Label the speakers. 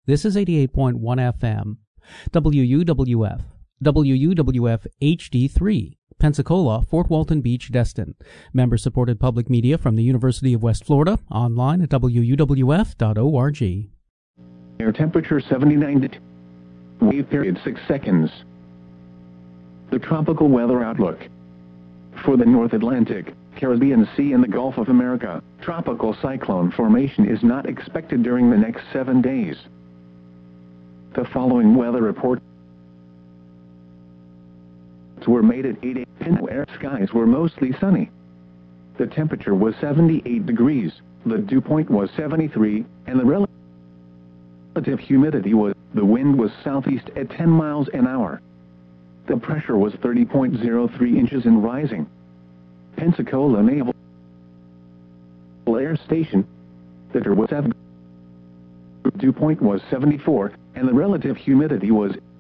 Speaker 1: This is 88.1 FM, WUWF, WUWF HD3, Pensacola, Fort Walton Beach, Destin. Member-supported public media from the University of West Florida, online at wuwf.org.
Speaker 2: Air temperature 79 wave period 6 seconds. The tropical weather outlook. For the North Atlantic, Caribbean Sea and the Gulf of America, tropical cyclone formation is not expected during the next 7 days. The following weather reports were made at 8 a.m. Air skies were mostly sunny. The temperature was 78 degrees, the dew point was 73, and the relative humidity was, the wind was southeast at 10 miles an hour. The pressure was 30.03 inches and rising. Pensacola Naval Air Station, the dew point was 74, and the relative humidity was